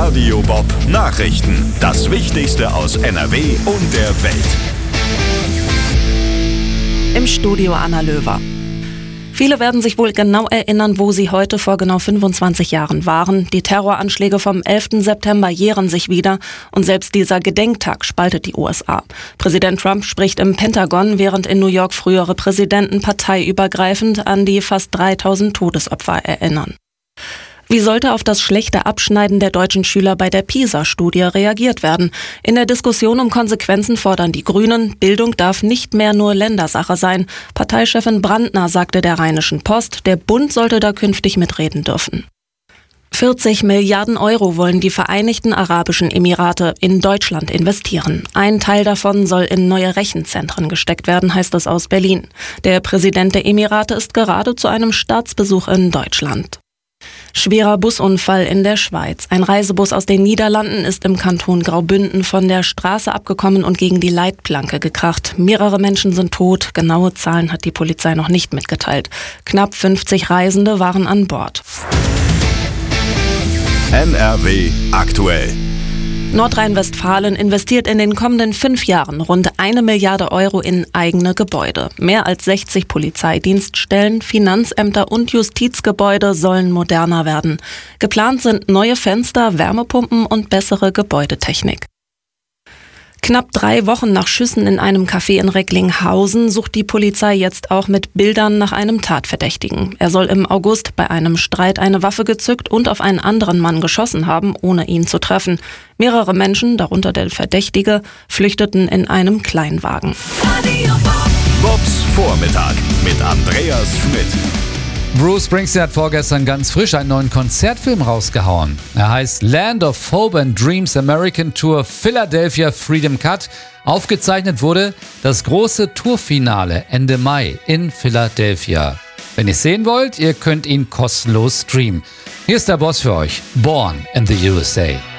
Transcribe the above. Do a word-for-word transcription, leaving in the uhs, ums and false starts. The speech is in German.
Radio Bob Nachrichten. Das Wichtigste aus N R W und der Welt. Im Studio Anna Löwer. Viele werden sich wohl genau erinnern, wo sie heute vor genau fünfundzwanzig Jahren waren. Die Terroranschläge vom elften September jähren sich wieder und selbst dieser Gedenktag spaltet die U S A. Präsident Trump spricht im Pentagon, während in New York frühere Präsidenten parteiübergreifend an die fast dreitausend Todesopfer erinnern. Wie sollte auf das schlechte Abschneiden der deutschen Schüler bei der PISA-Studie reagiert werden? In der Diskussion um Konsequenzen fordern die Grünen, Bildung darf nicht mehr nur Ländersache sein. Parteichefin Brandner sagte der Rheinischen Post, der Bund sollte da künftig mitreden dürfen. vierzig Milliarden Euro wollen die Vereinigten Arabischen Emirate in Deutschland investieren. Ein Teil davon soll in neue Rechenzentren gesteckt werden, heißt es aus Berlin. Der Präsident der Emirate ist gerade zu einem Staatsbesuch in Deutschland. Schwerer Busunfall in der Schweiz. Ein Reisebus aus den Niederlanden ist im Kanton Graubünden von der Straße abgekommen und gegen die Leitplanke gekracht. Mehrere Menschen sind tot. Genaue Zahlen hat die Polizei noch nicht mitgeteilt. Knapp fünfzig Reisende waren an Bord. N R W aktuell. Nordrhein-Westfalen investiert in den kommenden fünf Jahren rund eine Milliarde Euro in eigene Gebäude. Mehr als sechzig Polizeidienststellen, Finanzämter und Justizgebäude sollen moderner werden. Geplant sind neue Fenster, Wärmepumpen und bessere Gebäudetechnik. Knapp drei Wochen nach Schüssen in einem Café in Recklinghausen sucht die Polizei jetzt auch mit Bildern nach einem Tatverdächtigen. Er soll im August bei einem Streit eine Waffe gezückt und auf einen anderen Mann geschossen haben, ohne ihn zu treffen. Mehrere Menschen, darunter der Verdächtige, flüchteten in einem Kleinwagen. Bobs Vormittag mit Andreas Schmidt. Bruce Springsteen hat vorgestern ganz frisch einen neuen Konzertfilm rausgehauen. Er heißt Land of Hope and Dreams American Tour Philadelphia Freedom Cut. Aufgezeichnet wurde das große Tourfinale Ende Mai in Philadelphia. Wenn ihr es sehen wollt, ihr könnt ihn kostenlos streamen. Hier ist der Boss für euch, Born in the U S A.